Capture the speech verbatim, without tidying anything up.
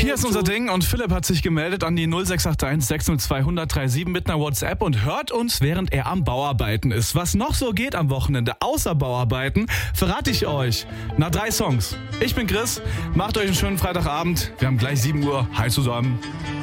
Hier ist unser Ding und Philipp hat sich gemeldet an die null sechs acht eins sechs null zwei hundert siebenunddreißig mit einer WhatsApp und hört uns, während er am Bauarbeiten ist. Was noch so geht am Wochenende außer Bauarbeiten, verrate ich euch nach drei Songs. Ich bin Chris, macht euch einen schönen Freitagabend. Wir haben gleich sieben Uhr. Hi zusammen.